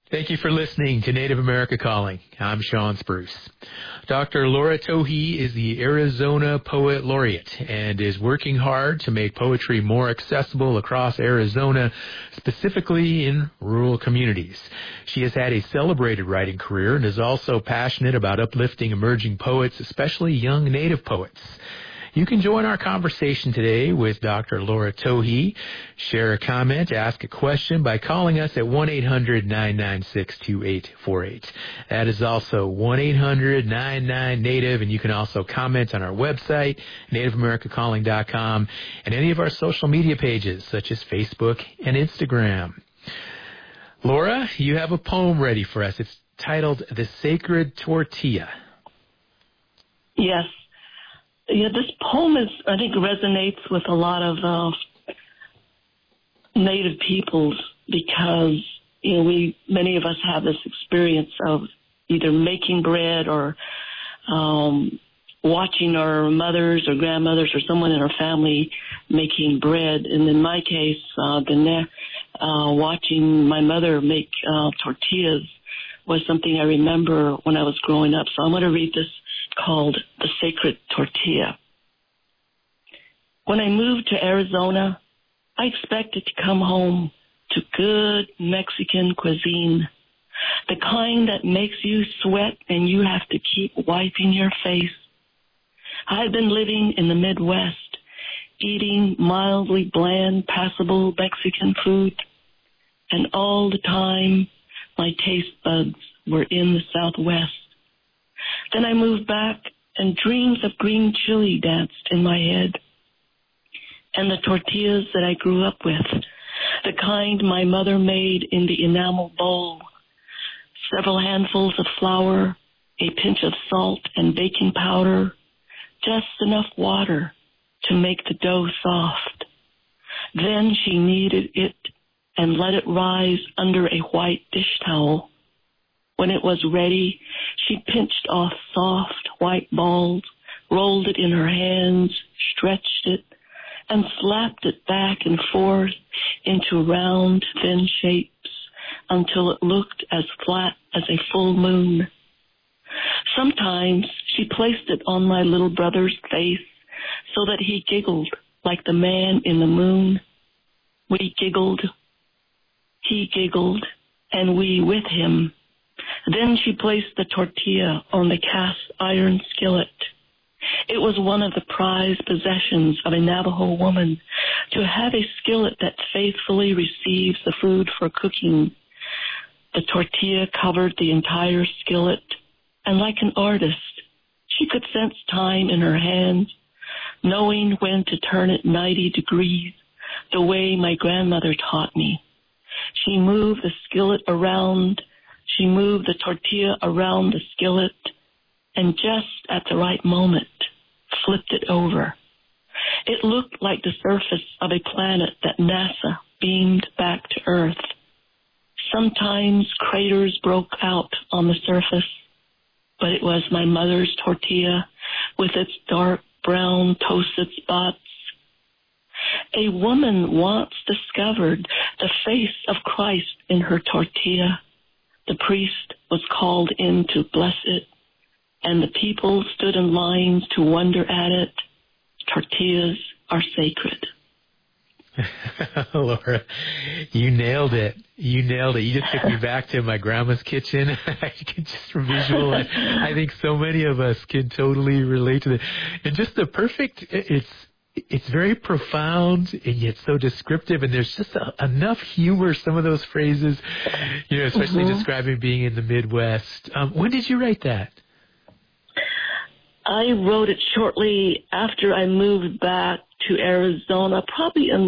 Thank you for listening to Native America Calling. I'm Sean Spruce. Dr. Laura Tohe is the Arizona Poet Laureate and is working hard to make poetry more accessible across Arizona, specifically in rural communities. She has had a celebrated writing career and is also passionate about uplifting emerging poets, especially young Native poets. You can join our conversation today with Dr. Laura Tohe. Share a comment, ask a question by calling us at 1-800-996-2848. That is also 1-800-99-NATIVE, and you can also comment on our website, NativeAmericaCalling.com, and any of our social media pages, such as Facebook and Instagram. Laura, you have a poem ready for us. It's titled The Sacred Tortilla. Yes. Yeah, this poem I think, resonates with a lot of Native peoples because, many of us have this experience of either making bread or watching our mothers or grandmothers or someone in our family making bread. And in my case, watching my mother make tortillas was something I remember when I was growing up. So I'm going to read this, called The Sacred Tortilla. When I moved to Arizona, I expected to come home to good Mexican cuisine, the kind that makes you sweat and you have to keep wiping your face. I had been living in the Midwest, eating mildly bland, passable Mexican food, and all the time my taste buds were in the Southwest. Then I moved back, and dreams of green chili danced in my head. And the tortillas that I grew up with, the kind my mother made in the enamel bowl, several handfuls of flour, a pinch of salt and baking powder, just enough water to make the dough soft. Then she kneaded it and let it rise under a white dish towel. When it was ready, she pinched off soft white balls, rolled it in her hands, stretched it, and slapped it back and forth into round, thin shapes until it looked as flat as a full moon. Sometimes she placed it on my little brother's face so that he giggled like the man in the moon. We giggled, he giggled, and we with him. Then she placed the tortilla on the cast iron skillet. It was one of the prized possessions of a Navajo woman to have a skillet that faithfully receives the food for cooking. The tortilla covered the entire skillet, and like an artist, she could sense time in her hands, knowing when to turn it 90 degrees, the way my grandmother taught me. She moved the tortilla around the skillet, and just at the right moment, flipped it over. It looked like the surface of a planet that NASA beamed back to Earth. Sometimes craters broke out on the surface, but it was my mother's tortilla with its dark brown toasted spots. A woman once discovered the face of Christ in her tortilla. The priest was called in to bless it, and the people stood in lines to wonder at it. Tortillas are sacred. Laura, you nailed it. You nailed it. You just took me back to my grandma's kitchen. I can just visualize. I think so many of us can totally relate to that. And just the perfect, it's very profound and yet so descriptive, and there's just enough humor, some of those phrases, especially describing being in the Midwest. When did you write that? I wrote it shortly after I moved back to Arizona, probably in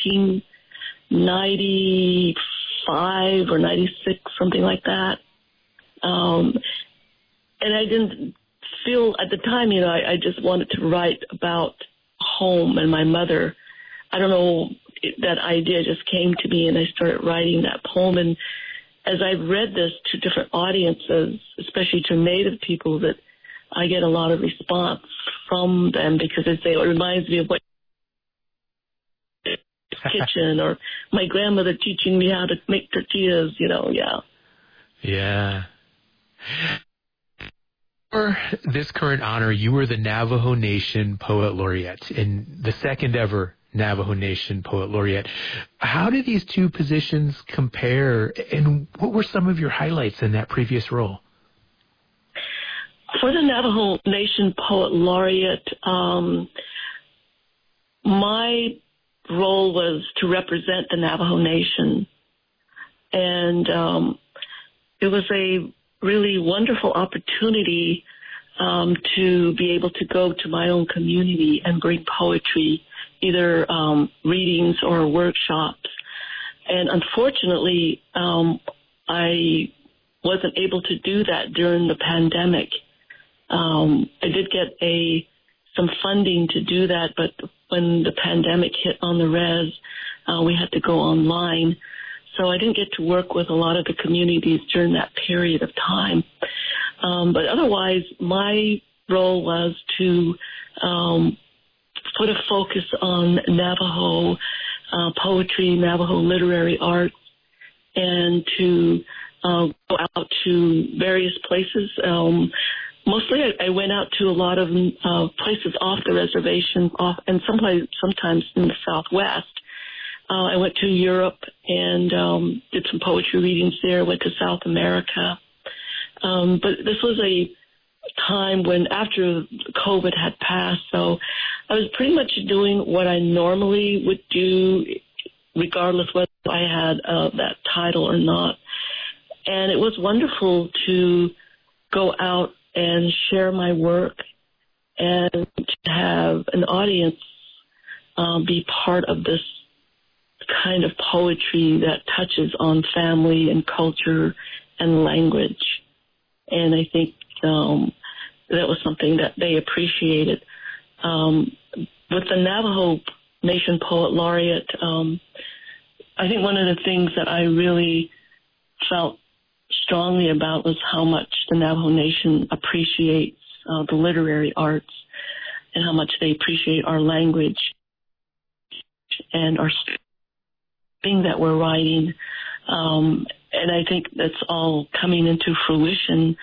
1995 or 96, something like that. And I didn't feel at the time, I just wanted to write about home and my mother. I don't know, that idea just came to me and I started writing that poem. And as I've read this to different audiences, especially to Native people, that I get a lot of response from them because they say it reminds me of what kitchen or my grandmother teaching me how to make tortillas, yeah. Yeah. For this current honor, you were the Navajo Nation Poet Laureate and the second ever Navajo Nation Poet Laureate. How do these two positions compare, and what were some of your highlights in that previous role? For the Navajo Nation Poet Laureate, my role was to represent the Navajo Nation. And it was a really wonderful opportunity to be able to go to my own community and bring poetry, either readings or workshops. And unfortunately, I wasn't able to do that during the pandemic. I did get some funding to do that, but when the pandemic hit on the res, we had to go online. So I didn't get to work with a lot of the communities during that period of time. But otherwise, my role was to put a focus on Navajo poetry, Navajo literary arts, and to go out to various places. Mostly I went out to a lot of places off the reservation, and sometimes in the Southwest. I went to Europe and did some poetry readings there, went to South America. But this was a time when after COVID had passed, so I was pretty much doing what I normally would do, regardless whether I had that title or not. And it was wonderful to go out and share my work and to have an audience be part of this kind of poetry that touches on family and culture and language. And I think that was something that they appreciated. With the Navajo Nation Poet Laureate, I think one of the things that I really felt strongly about was how much the Navajo Nation appreciates the literary arts and how much they appreciate our language and our thing that we're writing. And I think that's all coming into fruition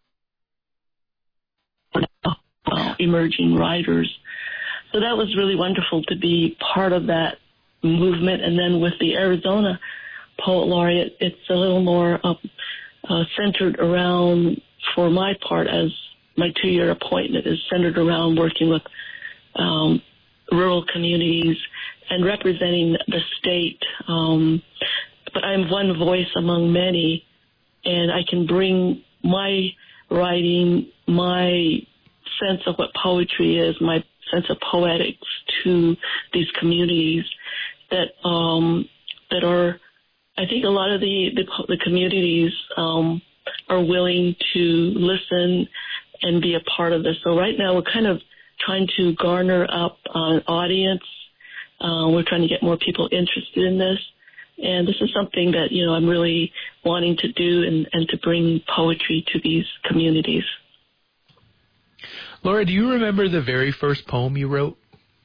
for emerging writers. So that was really wonderful to be part of that movement. And then with the Arizona Poet Laureate, it's a little more centered around, for my part, as my 2-year appointment is centered around working with rural communities and representing the state. But I'm one voice among many, and I can bring my writing, my sense of what poetry is, my sense of poetics to these communities that are, I think a lot of the communities are willing to listen and be a part of this. So right now we're kind of trying to garner up an audience. We're trying to get more people interested in this. And this is something that, I'm really wanting to do and to bring poetry to these communities. Laura, do you remember the very first poem you wrote?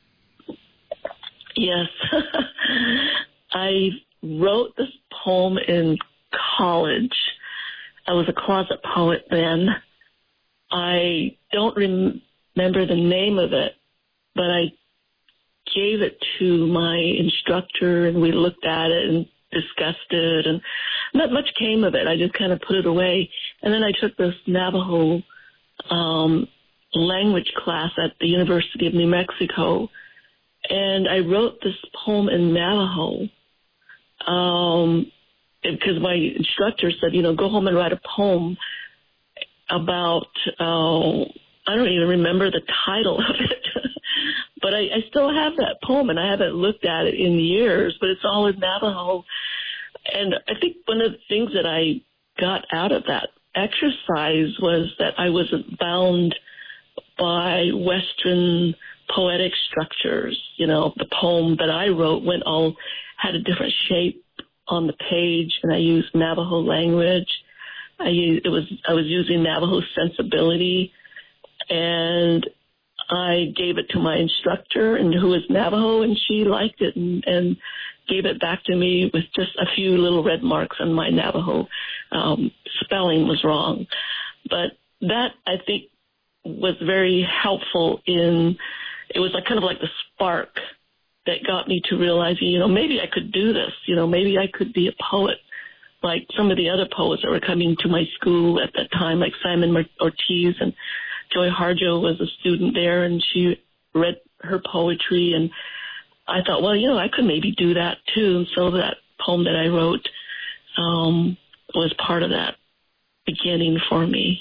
Yes. I wrote this poem in college. I was a closet poet then. I don't remember the name of it, but I gave it to my instructor and we looked at it and discussed it, and not much came of it. I just kind of put it away. And then I took this Navajo language class at the University of New Mexico, and I wrote this poem in Navajo because my instructor said, go home and write a poem about, I don't even remember the title of it, but I still have that poem, and I haven't looked at it in years, but it's all in Navajo. And I think one of the things that I got out of that exercise was that I wasn't bound by Western poetic structures. The poem that I wrote had a different shape on the page, and I used Navajo language. I was using Navajo sensibility, and I gave it to my instructor, and who is Navajo, and she liked it and gave it back to me with just a few little red marks on my Navajo spelling was wrong. But that, I think, was very helpful it was kind of like the spark that got me to realizing, maybe I could do this, maybe I could be a poet like some of the other poets that were coming to my school at that time, like Simon Ortiz, and Joy Harjo was a student there, and she read her poetry, and I thought, well, I could maybe do that too. And so that poem that I wrote was part of that beginning for me.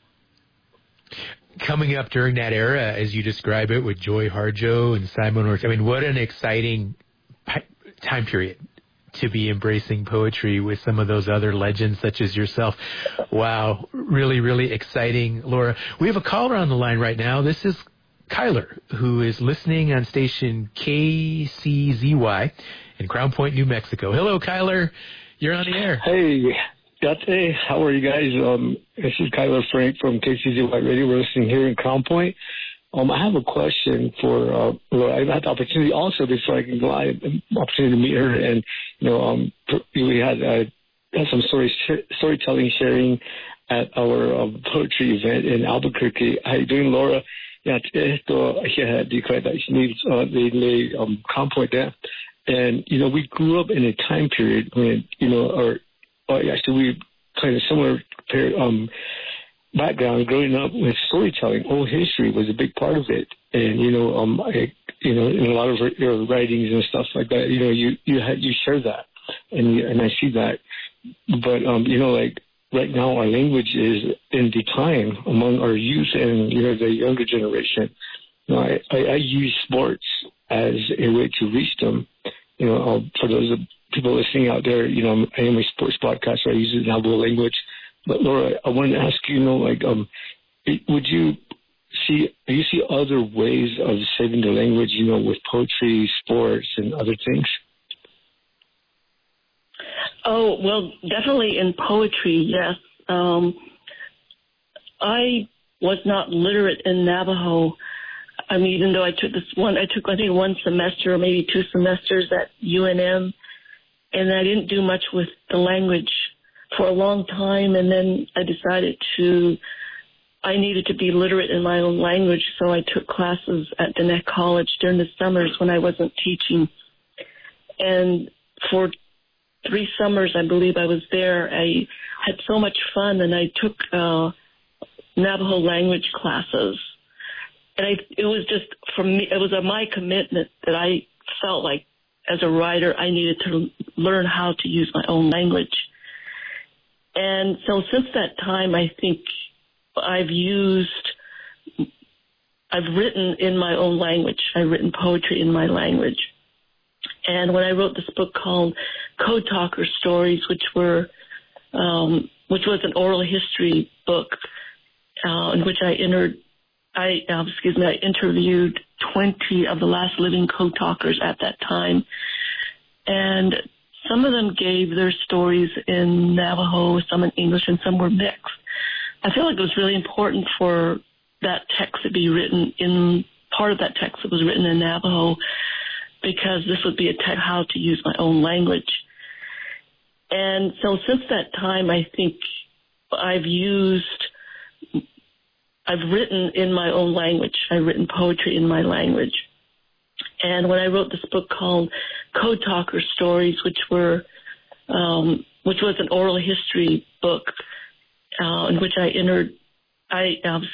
Coming up during that era, as you describe it, with Joy Harjo and Simon Ortiz, I mean, what an exciting time period to be embracing poetry with some of those other legends such as yourself. Wow, really, really exciting, Laura. We have a caller on the line right now. This is Kyler, who is listening on station KCZY in Crown Point, New Mexico. Hello, Kyler. You're on the air. Hey, Date, how are you guys? This is Kyler Frank from KCZY Radio. We're listening here in Crown Point. I have a question for Laura. I've had the opportunity also before I can go. I had the opportunity to meet her, and we had some storytelling sharing at our poetry event in Albuquerque. How you doing, Laura? Yeah, di Crown Point there, and we grew up in a time period when actually we kind of similar background. Growing up with storytelling, oral history was a big part of it, and in a lot of your writings and stuff like that, you share that, and I see that, but like right now our language is in decline among our youth and the younger generation. I use sports as a way to reach them. For those people listening out there, I am a sports broadcaster. I use it in Navajo language. But Laura, I wanted to ask would you see other ways of saving the language, with poetry, sports, and other things? Oh, well, definitely in poetry, yes. I was not literate in Navajo. I mean, even though I took I think one semester or maybe 2 semesters at UNM, and I didn't do much with the language for a long time, and then I decided I needed to be literate in my own language, so I took classes at Diné College during the summers when I wasn't teaching. And for 3 summers, I believe I was there, I had so much fun, and I took Navajo language classes. And it was just, for me, it was my commitment that I felt like as a writer, I needed to learn how to use my own language. And so since that time, I think I've written in my own language. I've written poetry in my language. And when I wrote this book called Code Talker Stories, which was an oral history book, in which I interviewed 20 of the last living code talkers at that time. And some of them gave their stories in Navajo, some in English, and some were mixed. I feel like it was really important for that text to be written part of that text that was written in Navajo, because this would be a text how to use my own language. And so since that time, I think I've written in my own language. I've written poetry in my language. And when I wrote this book called Code Talker Stories, which was an oral history book, in which I